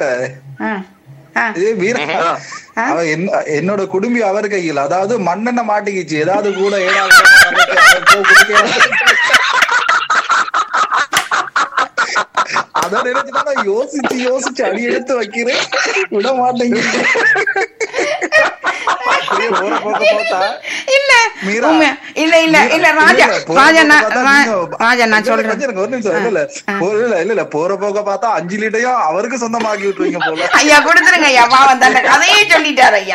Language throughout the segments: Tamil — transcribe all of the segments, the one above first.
கேட்ட என்னோட குடும்பி அவர் கையில், அதாவது மண்ணெண்ண மாட்டிக்கிச்சு, ஏதாவது கூட அதான் நினைச்சுதான் யோசிச்சு யோசிச்சு அடி எடுத்து வைக்கிறேன், விட மாட்டேங்க. போற போக பார்த்தா 5 லிட்டரையும் அவருக்கு சொந்தமாக்கி விட்டுருவீங்க போல. ஐயா கொடுத்துருங்க ஐயா, பாவம் தண்ட கதையே சொல்லிட்டாரு ஐயா.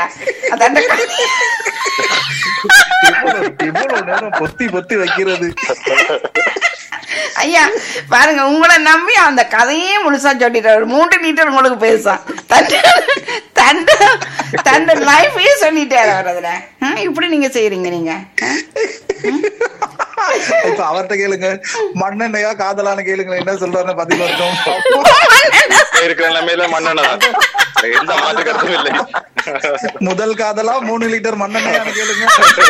இவ்வளவு நேரம் பொத்தி பொத்தி வைக்கிறது. ஐயா பாருங்க, உங்களை நம்பி அந்த கதையே முழுசா சொல்லிட்டாரு. 3 லிட்டர் உங்களுக்கு பேசா தண்ட லைஃபே சொல்லிட்டாரு அவர். அதுல இப்படி நீங்க செய்யறீங்க. நீங்க இப்ப அவர்கிட்ட கேளுங்க, மண்ணெண்ணையா காதலான கேளுங்க, என்ன சொல்றாருன்னு பதில் வரட்டும். முதல் காதலா 3 லிட்டர் மண்ணெண்ணையான்னு கேளுங்க.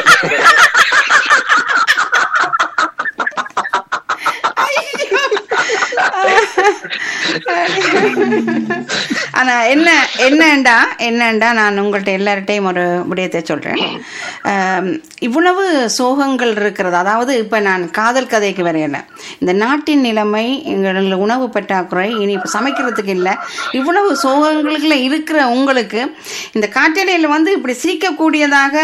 ஆனா என்னண்டா நான் உங்கள்கிட்ட எல்லார்ட்டையும் ஒரு விடயத்தை சொல்றேன். இவ்வளவு சோகங்கள் இருக்கிறது. அதாவது இப்ப நான் காதல் கதைக்கு வரையல, இந்த நாட்டின் நிலைமை, எங்கள் உணவு பற்றாக்குறை, இனி இப்ப சமைக்கிறதுக்கு இல்லை, இவ்வளவு சோகங்களுக்குள்ள இருக்கிற உங்களுக்கு இந்த காற்றலையில இப்படி சிரிக்கக்கூடியதாக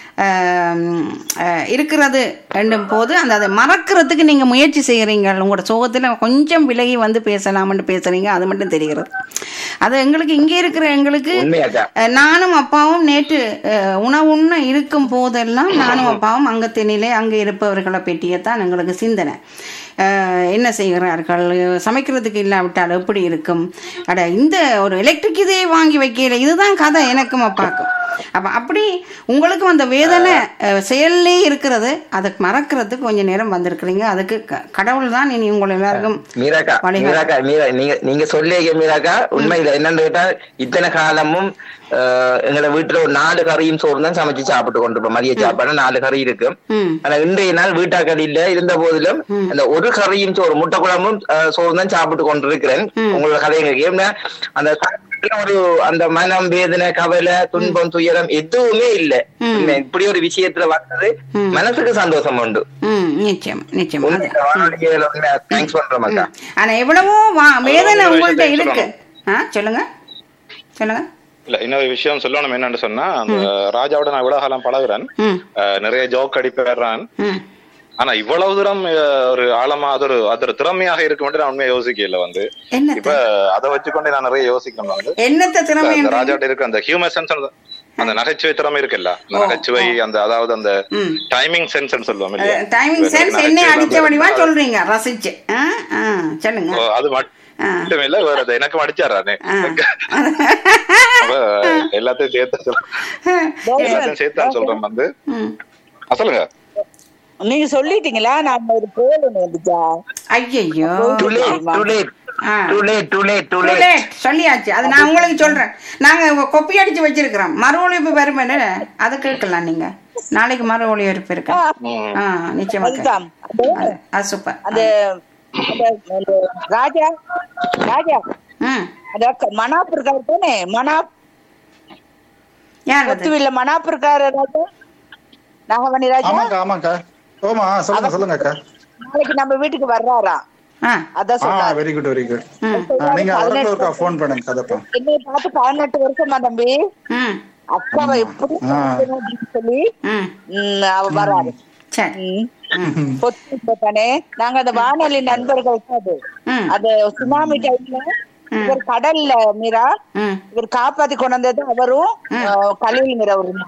இருக்கிறது என்னும் போது அதை மறக்கிறதுக்கு நீங்க முயற்சி செய்யறீங்க. உங்களோட சோகத்துல கொஞ்சம் விலகி பேசலாம்னு பேசுறீங்க, அது மட்டும் தெரிகிறது. அது எங்களுக்கு இங்கே இருக்கிற எங்களுக்கு நானும் அப்பாவும் நேற்று உணவுன்னு இருக்கும் போதெல்லாம் நானும் அப்பாவும் அங்கத்தினிலே அங்கே இருப்பவர்களை பற்றியத்தான் எங்களுக்கு சிந்தனை. என்ன செய்கிறார்கள், சமைக்கிறதுக்கு இல்லாவிட்டால் எப்படி இருக்கும், அட இந்த ஒரு எலக்ட்ரிக் இதே வாங்கி வைக்கல, இதுதான் கதை எனக்கும் அப்பாக்கும். அப்ப அப்படி உங்களுக்கும் அந்த வேதனை செயல்லே இருக்கிறது, அதுக்கு மறக்கிறதுக்கு கொஞ்சம் நேரம் வந்திருக்கிறீங்க. அதுக்கு கடவுள் தான் இனி உங்களை எல்லாருக்கும் நீங்க சொல்லிய மீராக்கா. உண்மையில என்னன்னு கேட்டா, இத்தனை காலமும் எங்களை வீட்டுல ஒரு 4 கறியும் சோறு தான் சமைச்சு சாப்பிட்டு கொண்டிருப்போம். மதிய சாப்பாடு 4 கறி இருக்கு. ஆனா இன்றைய நாள் வீட்டாக்கறி இல்ல, இருந்த போதிலும் அந்த ஒரு கறியும் சோறு, முட்டை குழம்பும் சோறு தான் சாப்பிட்டு கொண்டிருக்கிறேன். உங்களோட கதைங்க அந்த ஒரு அந்த மனம், வேதனை, கவலை, துன்பம், துயரம் எதுவுமே இல்ல. இப்படி ஒரு விஷயத்துல வந்தது மனசுக்கு சந்தோஷம் உண்டு. தேங்க்ஸ் பண்றோம் அக்கா. ஆனா எவ்வளவோ வேதனை உங்கள்ட்ட இருக்கு. சொல்லுங்க சொல்லுங்க. இல்ல, இன்னொரு விஷயம் சொல்லணும். என்னன்னு சொன்னா, அந்த ராஜாவோட நான் இவ்வளவு காலம் பழகுறேன், நிறைய ஜோக் அடிப்பேறான். ஆனா இவ்வளவு தூரம் ஒரு ஆழமா அது ஒரு திறமையாக இருக்கும் நான் உண்மையை யோசிக்கல. இப்ப அதை வச்சுக்கொண்டு நான் நிறைய யோசிக்கணும். ராஜாவோட இருக்க அந்த ஹியூமர் சென்ஸ், அந்த நகைச்சுவை திறமை இருக்குல்ல, நகைச்சுவை, அந்த அதாவது அந்த டைமிங் சென்ஸ் சொல்லுவோம் இல்லையா, டைமிங் சென்ஸ் என்ன அடிச்ச வடிவா சொல்றீங்க, ரசிச்சு சொல்லுங்க. அது மட்டும் இல்ல, வேற எனக்கும் அடிச்சாரானே, எல்லாத்தையும் சேர்த்தான் சொல்றேன். சொல்லுங்க. நீங்க சொல்லிட்டீங்களா? நான் ஒரு கோல் ஒண்ணு வந்துச்சா? ஐயோ சொல்லியாச்சு. அது நான் உங்களுக்கு சொல்றேன். நாங்க கொப்பி அடிச்சு வச்சிருக்கிறோம். மறு ஒழிப்பு வருமே, அதை கேட்கலாம். நீங்க நாளைக்கு மறு ஒளிபரப்பு இருக்கு. நிச்சயமா. சூப்பர். அந்த ராஜா ராஜா மனாப் இருக்காரு தானே? மனாப் யார்? மனாப் இருக்காரு ராஜா, நாகமணி ராஜா. ஆமாக்கா. ஓமா, சொல்லுங்க சொல்லுங்க அக்கா. நாளைக்கு நம்ம வீட்டுக்கு வர்றாரா? அதான் சொல்றேன். Very good very good. நீங்க அவருக்கு ஃபோன் பண்ணுங்க. கதப்பா என்னை பார்த்து 18 வருஷமா தம்பி, அக்காவை எப்படி சொல்லி அவ வராரு. தானே நாங்க அந்த வானொலி நண்பர்கள் அது சுனாமி டைம்ல இவர் கடல்ல மீரா இவர் காப்பாத்தி கொண்டு வந்தது அவரும் கலில் மீரவரும்.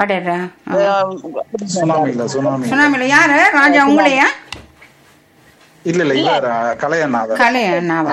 சுனாமில யாரு? ராஜா உங்களையா? இல்ல இல்ல இல்ல, கலையண்ணாவா?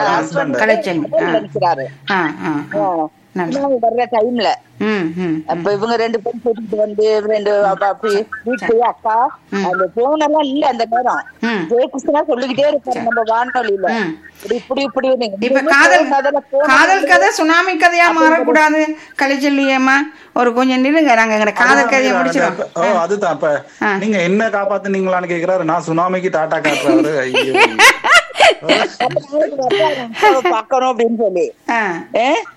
வர்ற டைம்ல அப்ப இவங்க 2 பேரும் கூட்டிட்டு வந்து வீட்டு அக்கா அந்த போன் எல்லாம் இல்ல அந்த நேரம். ஜெயகிருஷ்ணா சொல்லிக்கிட்டே இருப்பாரு நம்ம வானொலியில, இப்படி இப்படி இப்ப காதல் கதை சுனாமி கதையா மாறக்கூடாது. கலைச்செல்வியம்மா ஒரு கொஞ்சம் நிலுங்க, நாங்க காதல் கதையை முடிச்சிடும். அதுதான் இப்ப நீங்க என்ன காப்பாத்துனீங்களான்னு கேக்குறாரு. நான் சுனாமிக்கு டாட்டா காட்டுறாரு. பாக்கணும் அப்படின்னு சொல்லி